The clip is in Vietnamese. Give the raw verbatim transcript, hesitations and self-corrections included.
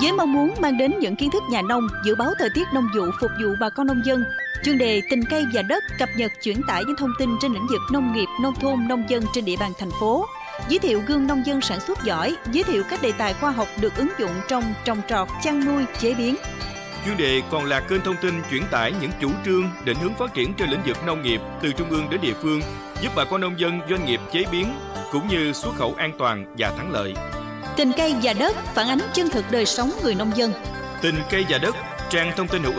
Với mong muốn mang đến những kiến thức nhà nông, dự báo thời tiết nông vụ phục vụ bà con nông dân, chuyên đề Tình cây và đất cập nhật chuyển tải những thông tin trên lĩnh vực nông nghiệp, nông thôn, nông dân trên địa bàn thành phố, giới thiệu gương nông dân sản xuất giỏi, giới thiệu các đề tài khoa học được ứng dụng trong trồng trọt, chăn nuôi, chế biến. Chuyên đề còn là kênh thông tin chuyển tải những chủ trương, định hướng phát triển trên lĩnh vực nông nghiệp từ trung ương đến địa phương, giúp bà con nông dân, doanh nghiệp chế biến cũng như xuất khẩu an toàn và thắng lợi. Tình cây và đất phản ánh chân thực đời sống người nông dân. Tình cây và đất, trang thông tin hữu